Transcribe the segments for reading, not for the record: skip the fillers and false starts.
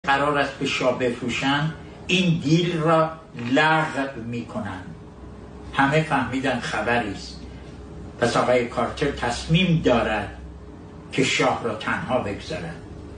قرار است به شاه بفروشن این دیل را لغو میکنن. همه فهمیدن خبری است. پس آقای کارتر تصمیم دارد که شاه را تنها بگذارد.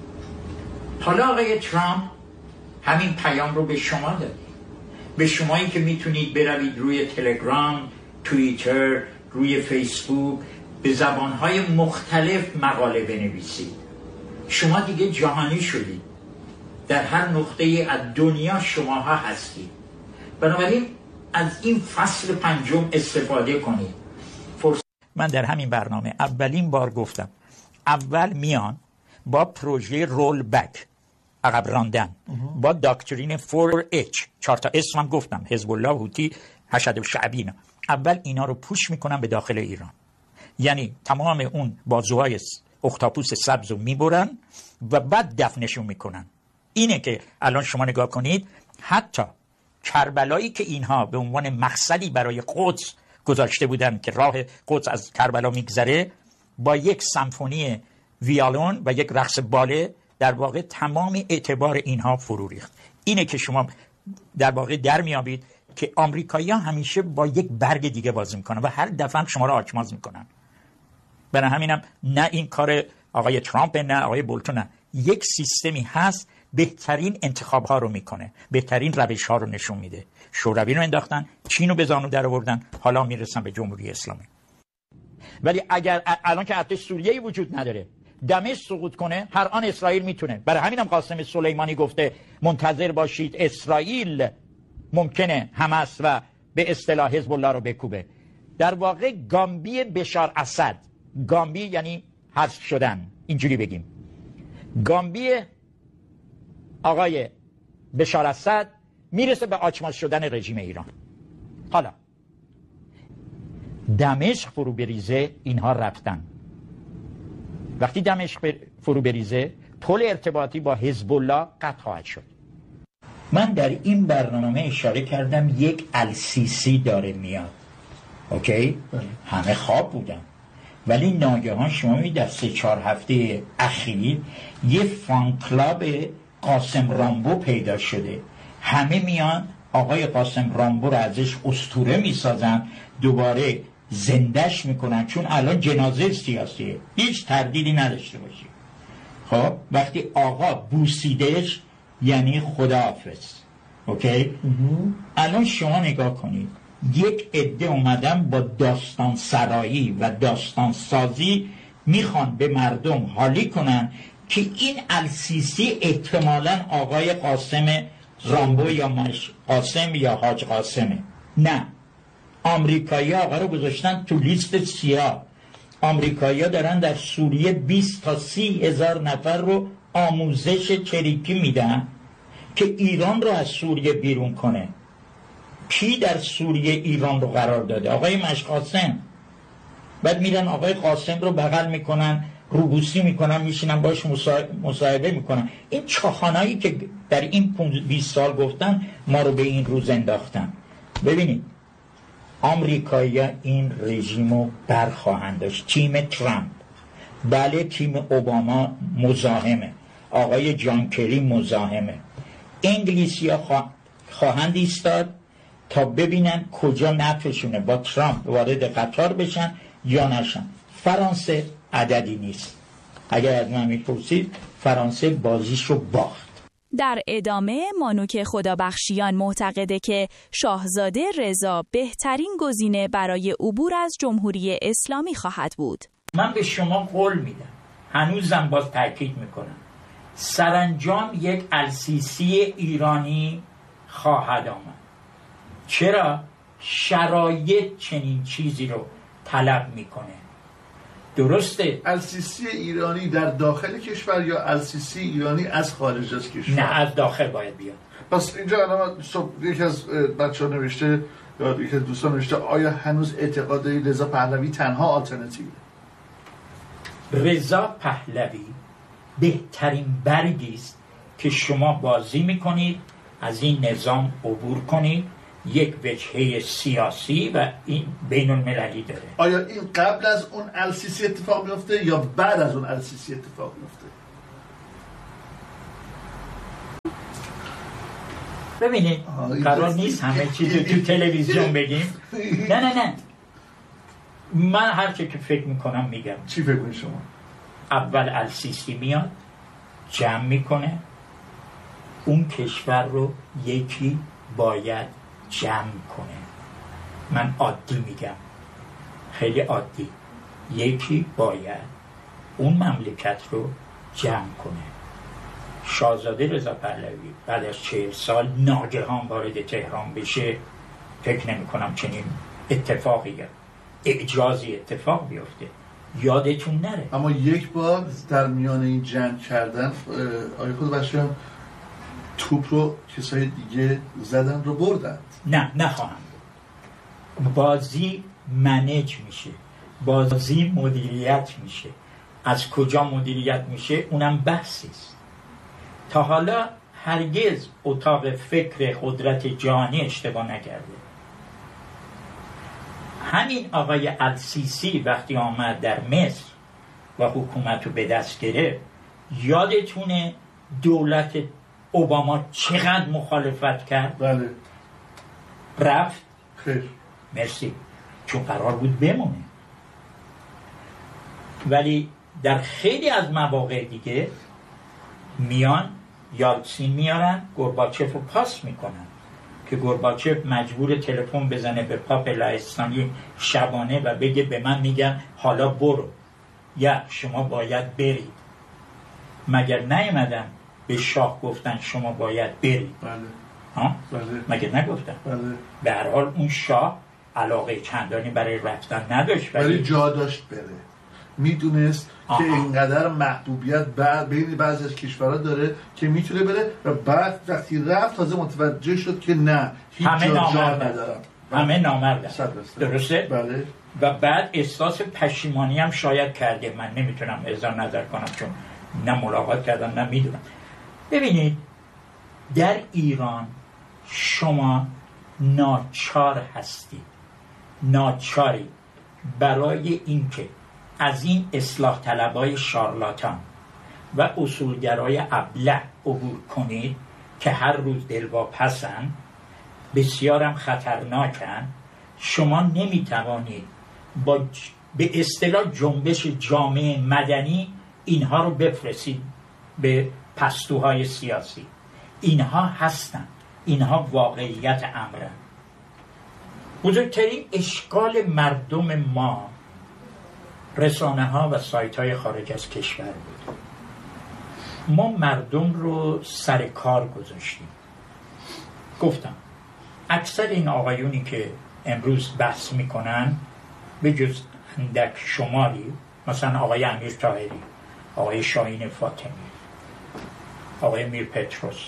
حالا آقای ترامپ همین پیام رو به شما داده، به شمایی که میتونید بروید روی تلگرام، توییتر، روی فیسبوک به زبانهای مختلف مقاله بنویسید. شما دیگه جهانی شدید، در هر نقطه از دنیا شماها هستید. بنابراین از این فصل پنجم استفاده کنید. من در همین برنامه اولین بار گفتم اول میان با پروژه رول بک، عقب راندن، با داکترین 4H، 4 تا اسم هم گفتم، حزب الله، هوتی، حشد الشعبی، اول اینا رو پوش میکنن به داخل ایران. یعنی تمام اون بازوهای اختاپوس سبز رو میبرن و بعد دفنشون میکنن. اینه که الان شما نگاه کنید، حتی کربلایی که اینها به عنوان مقصدی برای قدس گذاشته بودن که راه قدس از کربلا میگذره، با یک سمفونی ویالون و یک رقص باله در واقع تمام اعتبار اینها فرو ریخت. اینه که شما در واقع در میابید که آمریکایی‌ها همیشه با یک برگ دیگه بازی میکنن و هر دفعه شما رو آچماز میکنن. برای همینم نه این کار آقای ترامپ نه آقای بولتون، نه، یک سیستمی هست بهترین انتخاب ها رو میکنه، بهترین روش ها رو نشون میده. شوروی رو انداختن، چین رو به زانو در آوردن، حالا میرسن به جمهوری اسلامی. ولی اگر الان که ارتش سوریه‌ای وجود نداره، دمشق سقوط کنه، هر آن اسرائیل میتونه. برای همینم قاسم سلیمانی گفته منتظر باشید، اسرائیل ممکنه حماس و به اصطلاح حزب الله رو بکوبه. در واقع گامبی بشار اسد، گامبی یعنی حذف شدن، اینجوری بگیم، گامبی آقای بشار اسد میرسه به آچماز شدن رژیم ایران. حالا دمشق فرو بریزه، اینها رفتن. وقتی دمشق فرو بریزه، پل ارتباطی با حزب الله قطع خواهد شد. من در این برنامه اشاره کردم یک السیسی داره میاد. اوکی؟ همه خواب بودن، ولی ناگهان شما می‌بینید در 3-4 هفته اخیر یه فان کلاب قاسم رامبو پیدا شده. همه میان آقای قاسم رامبو رو ازش اسطوره میسازن، دوباره زندش میکنن، چون الان جنازه سیاسیه، هیچ تردیدی نداشته باشی. خب وقتی آقا بوسیدش یعنی خداحافظ. اوکی؟ الان شما نگاه کنید، یک عده اومدن با داستان سرایی و داستان سازی میخوان به مردم حالی کنن که این السیسی احتمالاً آقای قاسم رامبو یا قاسم یا حاج قاسمه. نه، آمریکایی آقا رو گذاشتن تو لیست سیاه. آمریکایی دارن در سوریه 20 تا 30 هزار نفر رو آموزش چریکی میدن که ایران رو از سوریه بیرون کنه. کی در سوریه ایران رو قرار داده؟ آقای مشقاسم. بعد میرن آقای قاسم رو بغل میکنن، روبوسی میکنن، میشینن باش مصاحبه میکنن. این چاخانایی که در این 20 سال گفتن ما رو به این روز انداختن. ببینید آمریکایی‌ها این رژیم رو برخواهند داشت. تیم ترامپ، بله، تیم اوباما مزاحمه، آقای جان کری مزاحمه. انگلیسی‌ها خواهند ایستاد تا ببینن کجا نفعشونه با ترامپ وارد قطار بشن یا نشن. فرانسه عددی نیست. اگر از من میپرسید، فرانسه بازیشو باخت. در ادامه مانوک خدابخشیان معتقده که شاهزاده رضا بهترین گزینه برای عبور از جمهوری اسلامی خواهد بود. من به شما قول میدم، هنوزم باز تاکید میکنم، سرانجام یک السیسی ایرانی خواهد آمد. چرا؟ شرایط چنین چیزی رو طلب میکنه. درسته؟ السیسی ایرانی در داخل کشور یا السیسی ایرانی از خارج از کشور؟ نه، از داخل باید بیاد. پس اینجا الان یکی از بچه‌ها نوشته یا یکی از دوستان نوشته آیا هنوز اعتقاد دارید رضا پهلوی تنها آلترناتیوه؟ رضا پهلوی بهترین برگی است که شما بازی میکنید از این نظام عبور کنید. یک وجهه سیاسی و این بین المللی داره. آیا این قبل از اون السیسی اتفاق میفته یا بعد از اون السیسی اتفاق میفته؟ ببینید قرار نیست همه چیز رو تو تلویزیون بگیم. نه من هر چی که فکر میکنم میگم. چی فکر میکنی شما؟ اول السیسی میاد جمع میکنه، اون کشور رو یکی باید جمع کنه. من عادی میگم، خیلی عادی، یکی باید اون مملکت رو جمع کنه. شاهزاده رضا پهلوی بعد از 40 سال ناگهان وارد تهران بشه، فکر نمی کنم چنین اتفاقی اعجازی اتفاق بیفته، یادتون نره. اما یک بار در میان این جنگ کردن آقای خودبخشیان توپ رو کسای دیگه زدن رو بردن. نه نخواهم. بازی منیج میشه، بازی مدیریت میشه. از کجا مدیریت میشه اونم بحثیست. تا حالا هرگز اتاق فکر قدرت جهانی اشتباه نکرده. همین آقای السیسی وقتی آمد در مصر و حکومت رو به دست گرفت، یادتونه دولت اوباما چقدر مخالفت کرد؟ بله. رفت؟ خیر. مرسی، چون قرار بود بمونه. ولی در خیلی از مواقع دیگه میان یالتسین میارن، گورباچف رو پاس میکنن که گورباچف مجبور تلفن بزنه به پاپ لهستانی شبانه و بگه به من میگن حالا برو یا شما باید برید. مگر نیومدن به شاه گفتن شما باید برید؟ بله. ها؟ بله. مگر نگفتن؟ بله. به هر حال اون شاه علاقه چندانی برای رفتن نداشت، ولی جا داشت بره. میدونست که اینقدر محبوبیت بین بعضی از کشورها داره که میتونه بره و بعد وقتی رفت تازه متوجه شد که نه، هیچ جا ندارم. همه نامردن. درسته؟ بله. و بعد احساس پشیمانی هم شاید کرده. من نمیتونم اظهار نظر کنم چون نه ملاقات کردم نه میدونم. ببینید در ایران شما ناچار هستید، ناچاری برای اینکه از این اصلاح طلبای شارلاتان و اصولگرای ابله عبور کنید که هر روز دلواپسن، بسیارم خطرناکن. شما نمیتوانید با به اصطلاح جنبش جامعه مدنی اینها رو بفرستید به پستوهای سیاسی. اینها هستن، اینها واقعیت امرن. بزرگترین اشکال مردم ما رسانه ها و سایت های خارج از کشور بود. ما مردم رو سر کار گذاشتیم. گفتم اکثر این آقایونی که امروز بحث میکنن به جز اندک شماری، مثلا آقای امیر طاهری، آقای شاهین فاطمی، آقای میر پتروس،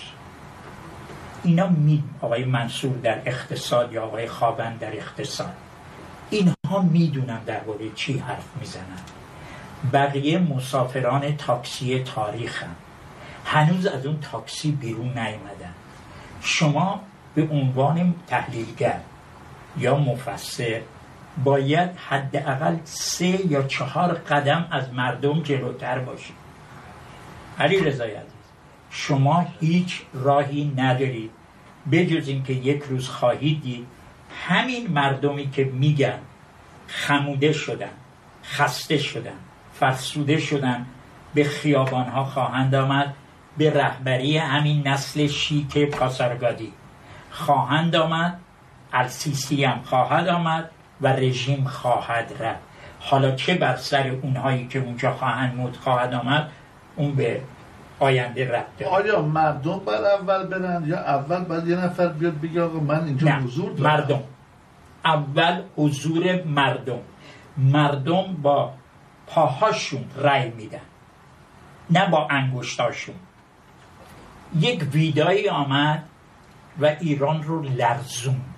اینا آقای منصور در اقتصاد یا آقای خاوند در اقتصاد، اینها میدونن درباره چی حرف میزنن. بقیه مسافران تاکسی تاریخن، هنوز از اون تاکسی بیرون نیامدن. شما به عنوان تحلیلگر یا مفسر باید حداقل 3 یا 4 قدم از مردم جلوتر باشید. علیرضا عزیز، شما هیچ راهی ندارید بجز این که یک روز خواهید دید همین مردمی که میگن خموده شدن، خسته شدن، فرسوده شدن، به خیابانها خواهند آمد، به رهبری همین نسل شیک پاسارگادی خواهند آمد، السیسی هم خواهد آمد و رژیم خواهد رفت. حالا چه بر سر اونهایی که اونجا خواهند موت خواهد آمد، اون به آینده رفته. آیا مردم باید اول برن یا اول باید یه نفر بیاد بگه آقا من اینجا حضور دارم؟ مردم اول، حضور مردم. مردم با پاهاشون رأی میدن نه با انگشتاشون. یک ویدایی آمد و ایران رو لرزوند،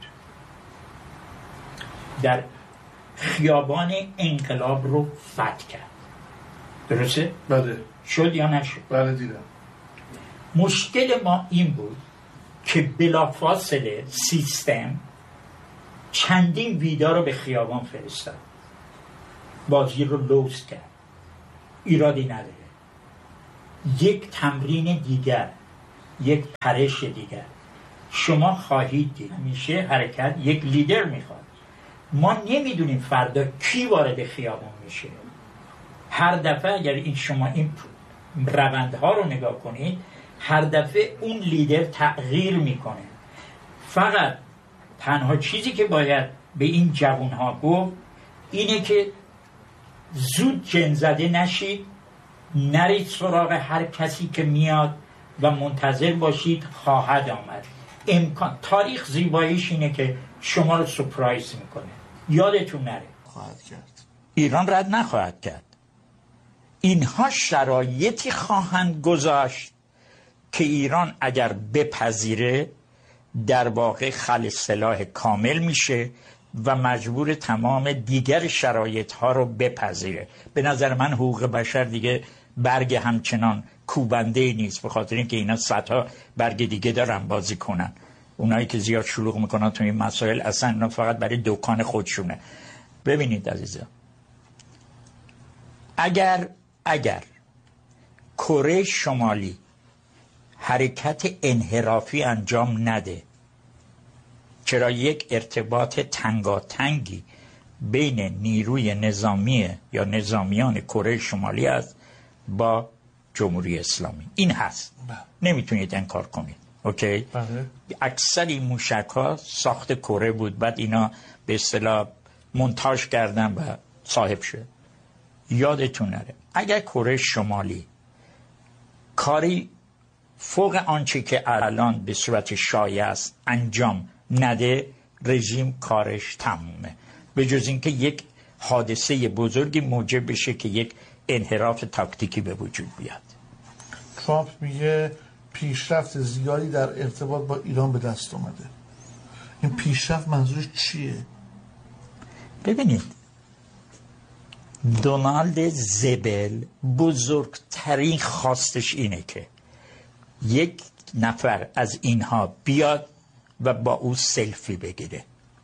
در خیابان انقلاب رو فتح کرد. درسته؟ بله. شد یا نشد؟ بله دیدم. مشکل ما این بود که بلافاصله سیستم چندین ویدا رو به خیابان فرستاد، بازی رو لوس کرد. ایرادی نداره. یک تمرین دیگر، یک پرش دیگر. شما خواهید دید میشه حرکت یک لیدر میخواد. ما نمیدونیم فردا کی وارد خیابان میشه. هر دفعه اگر شما این روندها رو نگاه کنید، هر دفعه اون لیدر تغییر میکنه. فقط تنها چیزی که باید به این جوانها گفت اینه که زود جن زده نشید، نرید سراغ هر کسی که میاد و منتظر باشید خواهد آمد. تاریخ زیباییش اینه که شما رو سپرایز میکنه. یادتون نره خواهد کرد. ایران رد نخواهد کرد. اینها شرایطی خواهند گذاشت که ایران اگر بپذیره در واقع خل سلاح کامل میشه و مجبور تمام دیگر شرایط ها رو بپذیره. به نظر من حقوق بشر دیگه برگ همچنان کوبنده نیست، به خاطر اینکه اینا صدها برگ دیگه دارن بازی کنن. اونایی که زیاد شلوغ میکنن تو این مسائل اصلا اینا فقط برای دکان خودشونه. ببینید عزیزان، اگر کره شمالی حرکت انحرافی انجام نده، چرا یک ارتباط تنگاتنگی بین نیروی نظامی یا نظامیان کره شمالی است با جمهوری اسلامی. این هست، نمیتونید انکار کنید. اوکی؟ اکثر این موشک ها ساخت کره بود، بعد اینا به اصطلاح مونتاژ کردن و صاحب شد. یادتون نره اگر کره شمالی کاری فوق آنچه که الان به صورت شایع است انجام نده، رژیم کارش تمومه، به جز اینکه یک حادثه بزرگی موجب بشه که یک انحراف تاکتیکی به وجود بیاد. ترامپ میگه پیشرفت زیادی در ارتباط با ایران به دست اومده. این پیشرفت منظورش چیه؟ ببینید، دونالد زبل بزرگترین خواستش اینه که یک نفر از اینها بیاد و با او سلفی بگیره.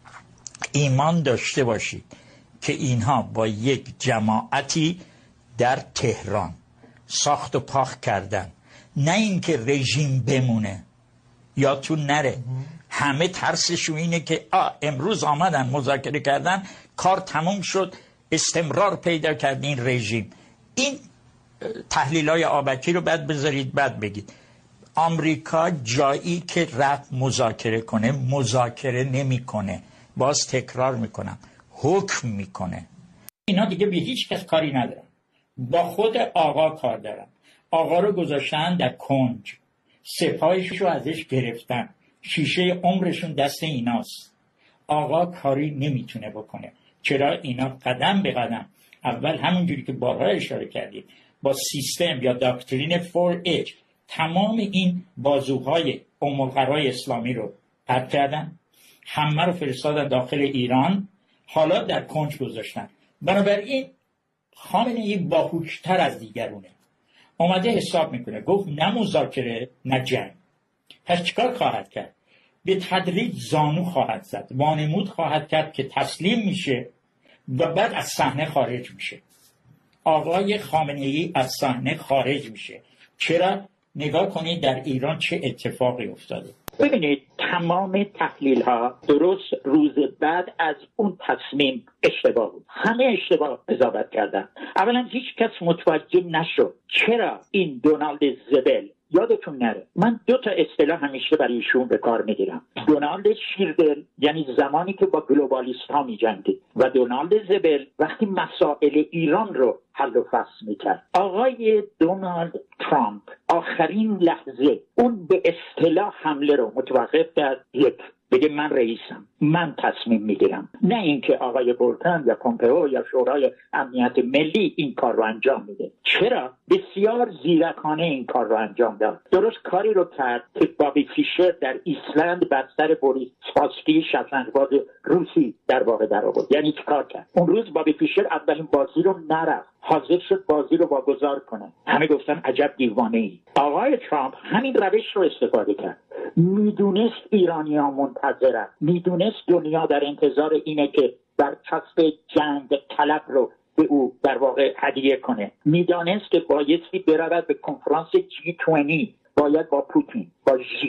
ایمان داشته باشید که اینها با یک جماعتی در تهران ساخت و پاخت کردن، نه اینکه رژیم بمونه. یادتون نره همه ترسشون اینه که امروز آمدن مذاکره کردن، کار تموم شد، استمرار پیدا کرد این رژیم. این تحلیل‌های آبکی رو بعد بذارید بعد بگید. آمریکا جایی که رفت مذاکره کنه مذاکره نمیکنه، باز تکرار میکنم، حکم میکنه. اینا دیگه به هیچ کس کاری ندارن، با خود آقا کار دارن. آقا رو گذاشتن در کنج، سپاهش رو ازش گرفتن، شیشه عمرشون دست ایناست. آقا کاری نمیتونه بکنه. چرا؟ اینا قدم به قدم، اول همونجوری که بارها اشاره کردید با سیستم یا داکترین 4H تمام این بازوهای ام‌القرای اسلامی رو قطع کردن، همه رو فرستادن داخل ایران، حالا در کنج گذاشتن. بنابراین خامنه‌ای باهوش‌تر از دیگرونه، اومده حساب میکنه، گفت نه مذاکره نه جنگ. پس چیکار خواهد کرد؟ به تدریج زانو خواهد زد، وانمود خواهد کرد که تسلیم میشه و بعد از صحنه خارج میشه. آقای خامنه‌ای از صحنه خارج میشه. چرا؟ نگاه کنید در ایران چه اتفاقی افتاده. ببینید تمام تحلیل ها درست روز بعد از اون تصمیم اشتباه بود. همه اشتباه قضاوت کردن. اولا هیچ کس متوجه نشد چرا این دونالد زبل، یادتون نره من 2 اصطلاح همیشه برای ایشون به کار میگیرم، دونالد شیردل یعنی زمانی که با گلوبالیست ها می‌جنگید و دونالد زبل وقتی مسائل ایران رو حل و فصل میکرد. آقای دونالد ترامپ آخرین لحظه اون به اصطلاح حمله رو متوقف کرد، یک بگه من رئیسم، من تصمیم میگیرم، نه اینکه آقای بولتن یا پومپئو یا شورای امنیت ملی این کار رو انجام میده. چرا؟ بسیار زیرکانه این کار رو انجام داد. درست کاری رو کرد که بابی فیشر در ایسلند بر سر بوریس اسپاسکی شطرنج‌باز روسی در واقع در آورد. یعنی چی کار کرد؟ اون روز بابی فیشر اولین بازی رو نرفت، حاضر شد بازی رو واگذار کنه. همه گفتن عجب دیوانه‌ای. آقای ترامپ همین روش رو استفاده کرد. میدونست ایرانی‌ها منتظرن، میدونست دنیا در انتظار اینه که برچسب جنگ طلب رو به او در واقع هدیه کنه. میدانست که بایستی برود به کنفرانس G20، باید با پوتین، با ژی، با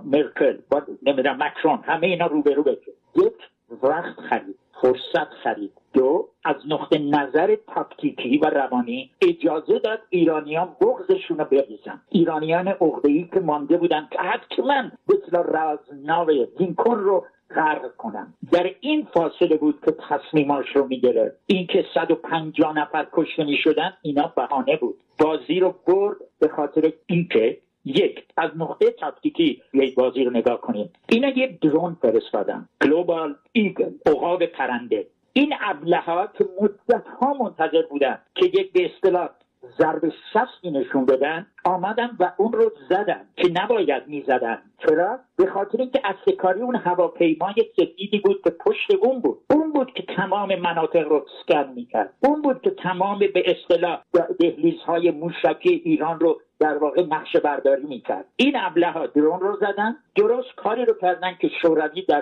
مرکل با نمیدونم مکرون، همه اینا روبرو بشه. یک، وقت خرید، فرصت خرید. دو، از نقطه نظر تاکتیکی و روانی اجازه داد ایرانیان بغضشون رو بریزن. ایرانیان عقده‌ای که مانده بودن که حتما مثل رازناو لینکن رو غرق کنن. در این فاصله بود که تصمیماش رو میگیره. این که 150 نفر کشته میشدن اینا بهانه بود. بازی رو برد به خاطر اینکه یک، از نقطه تاکتیکی یک بازی رو نگاه کنیم. اینا یک درون فرستادن، گلوبال ایگل، عقاب پرنده. این ابله‌ها که مدت‌ها منتظر بودن که یک به اصطلاح ضرب شستی نشون بدن، آمدن و اون رو زدن که نباید میزدن. چرا؟ به خاطر اینکه اصلکاری اون هواپیمای سفیدی بود که پشت اون بود که تمام مناطق رو اسکن میکرد. اون بود که تمام به اصطلاح دهلیزهای موشکی ایران رو در واقع نقشه برداری میکرد. این ابله‌ها درون رو زدن، درست کاری رو کردن که شوروی در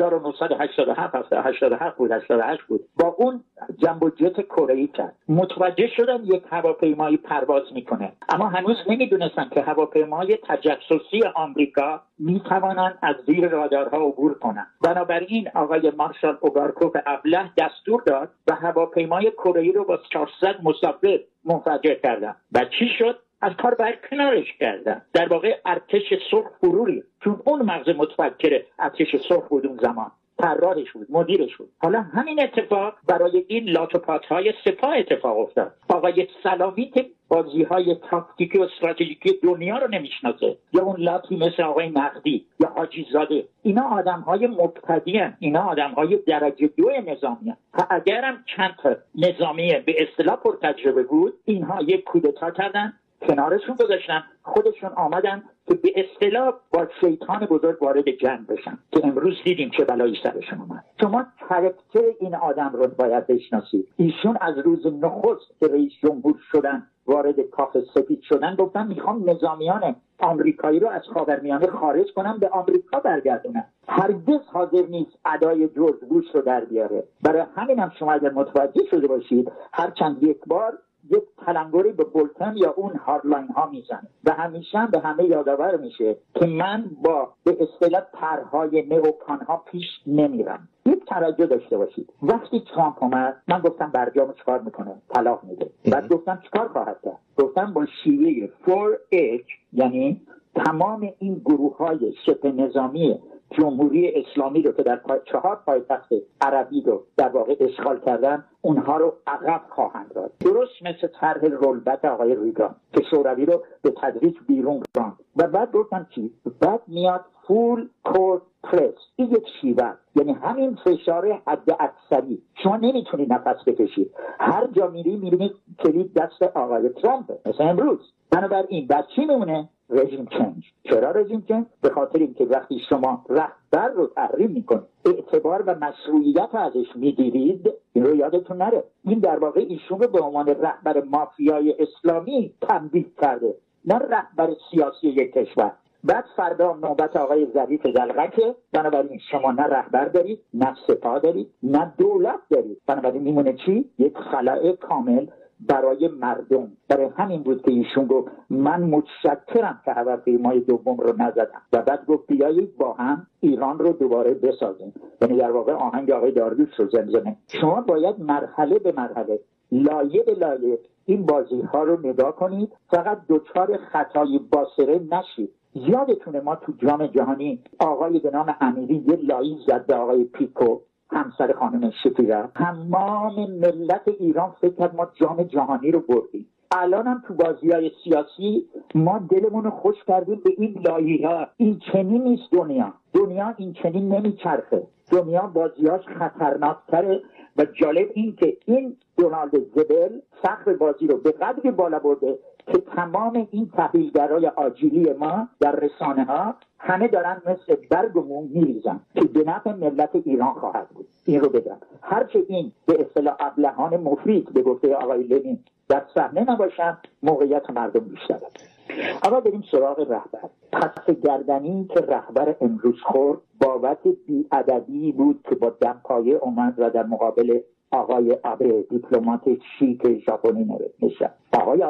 1987 بود با اون جنبو جت کره‌ای کرد. متوجه شدن یک هواپیمایی پرواز میکنه، اما هنوز نمیدونستن که هواپیمای تجسسی آمریکا میتوانند از زیر رادارها عبور کنند. بنابراین آقای مارشال اوگارکوف ابله دستور داد و هواپیمای کره‌ای رو با 400 مسافر منفجر کردن. و چی شد؟ از کار برکنارش کردن. در واقع ارتش سرخ فروری، چون اون مغز متفکر ارتش سرخ بود اون زمان، طراحش بود، مدیرش بود. حالا همین اتفاق برای این لاتوپات‌های سپاه اتفاق افتاد. آقای سلامی که بازی‌های تاکتیکی و استراتژیکی دنیا رو نمیشناسه، یا اون لاتی مثل آقای نقدی یا حاجی زاده، اینا آدم‌های مبتدی هستند، اینا آدم‌های درجه 2 نظامی هستند. و اگرم چند تا نظامی به اصطلاح پرتجربه بود، اینها یک کودتا کردن، کنارشون گذاشتن، خودشون آمدن که به اصطلاح با شیطان بزرگ وارد جنگ بشن که امروز دیدیم چه بلایی سرشون اومد. شما کاراکتر این آدم رو باید بشناسید. ایشون از روز نخست که رئیس جمهور شدن، وارد کاخ سفید شدن، گفتن میخوام نظامیان آمریکایی رو از خاورمیانه خارج کنم، به آمریکا برگردونم. هرگز حاضر نیست ادای جورج بوش رو در بیاره. برای همینم شما اگر متوجه شده باشید، هر چند یک بار یک تلنگری به بولتن یا اون هاردلاین ها میزنه و همیشه به همه یادآور میشه که من با به اصطلاح طرحهای نئوکان ها پیش نمیرم. یک توجه داشته باشید، وقتی ترامپ اومد من گفتم برجام چیکار میکنه؟ طلاق میده. بعد گفتم چیکار خواهد کرد؟ گفتم با شیوه 4H، یعنی تمام این گروه های شبه نظامی جمهوری اسلامی رو که در 4 پایتخت عربی رو در واقع اشغال کردن، اونها رو عقب خواهند داد. درست مثل طرح رولبک آقای ریگان که شوروی رو به تدریج بیرون راند. و بعد گفتم چی؟ بعد میاد فول کورت پرس. این یک شیوه، یعنی همین فشار حد اکثری. شما نمیتونی نفس بکشید، هر جا میبینید کلید دست آقای ترامپ مثل امروز. بنابراین بعد چی میمونه؟ رژیم چنج. چرا رژیم چنج؟ به خاطر اینکه وقتی شما رهبر رو تحریم میکنید، اعتبار و مشروعیت رو ازش میگیرید، این رو یادتون نره. این در واقع ایشون رو به عنوان رهبر مافیای اسلامی تنبیه کرده، نه رهبر سیاسی یک کشور. بعد فردا نوبت آقای ظریف دلغکه. بنابراین شما نه رهبر دارید، نه سپاه دارید، نه دولت دارید. بنابراین میمونه چی؟ یک خلأ کامل برای مردم. برای همین بود که ایشون گفت من متشکرم که هواپیمای دوم رو نزدم، و بعد گفت بیایید با هم ایران رو دوباره بسازیم. یعنی در واقع آهنگ آقای داریوش رو زمزمه. شما باید مرحله به مرحله، لایه به لایه این بازی ها رو نگاه کنید، فقط دچار خطای باصره نشید. یادتونه ما تو جام جهانی آقای به نام امیری یه لایی زد به آقای پیکو، همسر خانم شکیرا. تمام ملت ایران فکر کرد ما جام جهانی رو بردیم. الان هم تو بازی‌های سیاسی ما دلمون رو خوش کردیم به این لایی‌ها. این چنین نیست دنیا این چنین نمیچرخه. دنیا بازی‌هاش خطرناک‌تره. و جالب این که این دونالد زبل سقف بازی رو به قدری بالا برده که تمام این تحلیلگرای آجیلی ما در رسانه ها همه دارن مثل برگ و موم میریزن که به نفع ملت ایران خواهد بود. این رو بگم، هرچه این به اصطلاح ابلهان مفید به گفته آقای لنین در صحنه نباشن، موقعیت مردم بیشتره. اما بریم سراغ رهبر. پس گردنی که رهبر امروز خورد بابت بی‌ادبی بود که با دمپایه اومد و در مقابل آقای آبه دیپلمات شیک ژاپنی نشست. آقای آبه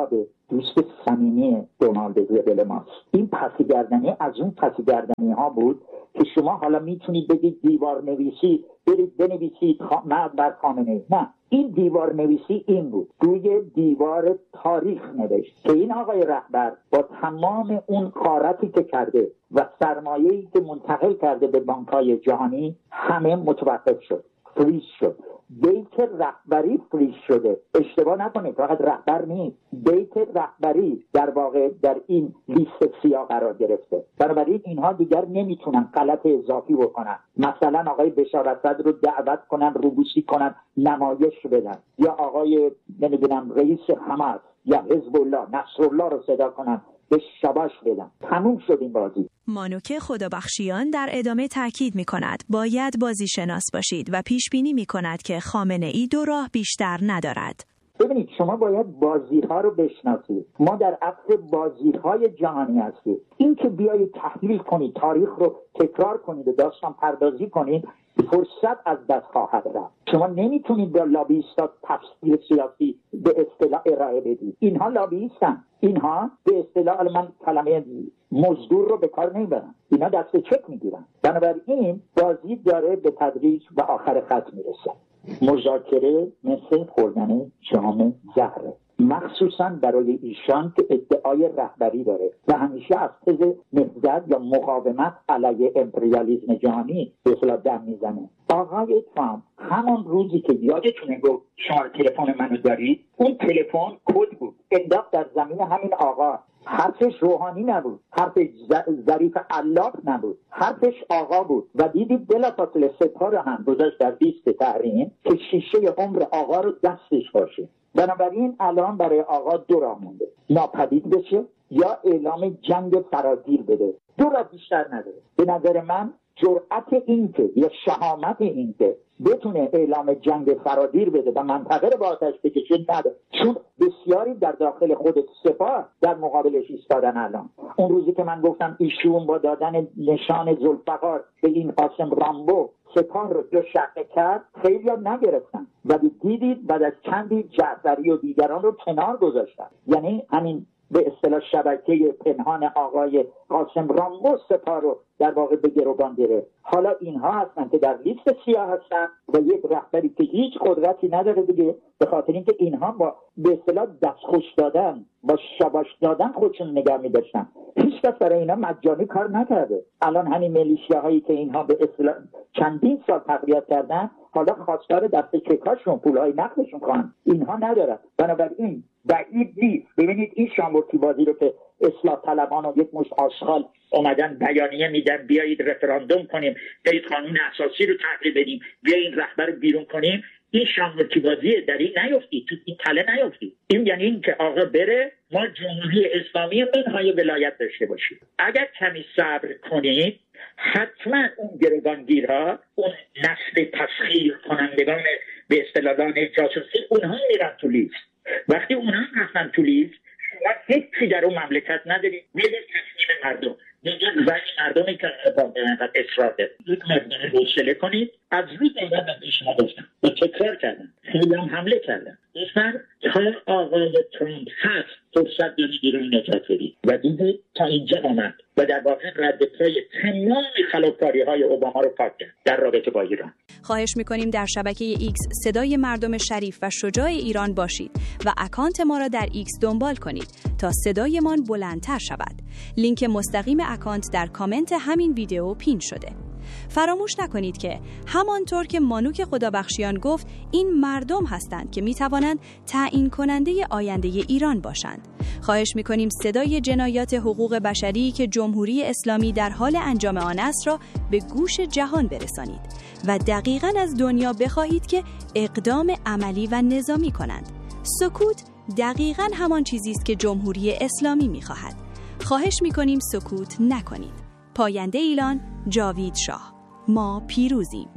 دوست صمیمی دونالد زبل ماست. این پسگردنی از اون پسگردنی ها بود که شما حالا میتونید بگید دیوار نویسی، برید بنویسید مرد بر خامنه‌ای. نه، این دیوار نویسی این بود، روی دیوار تاریخ نوشت که این آقای رهبر با تمام اون غارتی که کرده و سرمایه‌ای که منتقل کرده به بانک‌های جهانی همه متوقف شد، فریز شد. بیت رهبری فریز شده. اشتباه نکنید، فقط رهبر نیست، بیت رهبری در واقع در این لیست سیاه قرار گرفته. بنابراین اینها دیگر نمیتونن غلط اضافی بکنن، مثلا آقای بشار اسد رو دعوت کنن، روبوسی کنن، نمایش بدن، یا آقای نمیدونم رئیس حماس یا حزب الله نصرالله رو صدا کنن به شاباش بدن. تموم شد این بازی. مانوک خدابخشیان در ادامه تاکید می‌کند باید بازی شناس باشید و پیش بینی می‌کند که خامنه‌ای دو راه بیشتر ندارد. ببینید، شما باید بازی‌ها رو بشناسید. ما در عصر بازی‌های جهانی هستیم. این که بیایید تحلیل کنید، تاریخ رو تکرار کنید و داستان پردازی کنید، فرصت از دست خواهد رفت. شما نمیتونید با لابیستا تفسیر سیاسی به اصطلاح ارائه بدید. اینها لابیستن، اینها به اصطلاح، من کلمه مزدور رو به کار نمیبرم، اینا دست چک میگیرن. بنابراین بازی داره به تدریج و آخر خط میرسه. مذاکره مثل خوردن شام زهره، مخصوصا برای ایشان که ادعای رهبری داره و همیشه از تز نهضت یا مقاومت علیه امپریالیسم جهانی به اصطلاح دم میزنه. آقای ترامپ همان روزی که یادتونه گفت شما تلفن منو دارید، اون تلفن کد بود، انداخت در زمین همین آقا. حرفش روحانی نبود، حرفش ظریف علاق نبود، حرفش آقا بود. و دیدید بلافاصله ستاره هم گذاشت در لیست تحریم که شیشه عمر آقا رو دستش باشه. بنابراین الان برای آقا دو راه مونده، ناپدید بشه یا اعلام جنگ فراگیر بده. دو راه بیشتر نداره. به نظر من جرأت این که یا شهامت این که بتونه اعلام جنگ فراگیر بده و منطقه رو با آتش بکشه نداره، چون بسیاری در داخل خود سپاه در مقابلش ایستادن. الان اون روزی که من گفتم ایشون با دادن نشان ذوالفقار به این قاسم رامبو سپاه رو دو شقه کرد، خیلی ها نگرفتن و دیدید بعد از چندی جعفری و دیگران رو کنار گذاشتن. یعنی همین به اصطلاح شبکه پنهان آقای قاسم رامبو سپاه رو در واقع به گروگان گرفت. حالا اینها هستن که در لیست سیاه هستن و یک رهبری که هیچ قدرتی نداره دیگه، به خاطر اینکه اینها با به اصطلاح دستخوش دادن، با شاباش دادن خودشون نگه می‌داشتن. هیچ کس برای اینا مجانی کار نکرده. الان همین میلیشیاهایی که اینها به اصطلاح چندین سال تقویت کردن، حالا خواستار دست چکاشون، پولهای نقدشون خواهند. اینها ندارن. بنابراین بعید نیست. ببینید این شامورتی بازی رو که اصلاح طلبان و یک مشت آشغال اومدن بیانیه میدن بیایید رفراندوم کنیم، بیایید قانون اساسی رو تغییر بدیم، بیایید رهبر رو بیرون کنیم، این شامورتی بازی در این نیفتید، تو این تله نیفتید. این یعنی این که آقا بره ما جمهوری اسلامی منهای ولایت داشته باشیم. اگر کمی صبر کنید حتما اون گروگانگیرها، اون نسل تسخیر کنندگان به اصطلاح جاسوسی، اونها میرن تو لیست. وقتی اونها رفتن تو لیست، شما هیچی در اون مملکت ندارید، میدید تصمیم مردم دیگه زنی مردمی که اینقدر اصرار دارید. یک مردم حوصله کنید. از روز اول من پیش ما گفتم و تکرار کردم، خیلی هم حمله کردم، گفتم تا آقای ترامپ هست فرصت دارید ایران نجات بدید و دیدید تا اینجا آمد و در واقع رد پای تمام خلافکاری‌های اوباما رو پاک کرد در رابطه با ایران. خواهش می‌کنیم در شبکه ایکس صدای مردم شریف و شجاع ایران باشید و اکانت ما را در ایکس دنبال کنید تا صدایمان بلندتر شود. لینک مستقیم اکانت در کامنت همین ویدیو پین شده. فراموش نکنید که همانطور که مانوک خدابخشیان گفت، این مردم هستند که میتوانند تعیین کننده آینده ایران باشند. خواهش میکنیم صدای جنایات حقوق بشری که جمهوری اسلامی در حال انجام آن است را به گوش جهان برسانید و دقیقاً از دنیا بخواهید که اقدام عملی و نظامی کنند. سکوت دقیقاً همان چیزی است که جمهوری اسلامی میخواهد. خواهش میکنیم سکوت نکنید. پاینده ایلان، جاوید شاه. ما پیروزیم.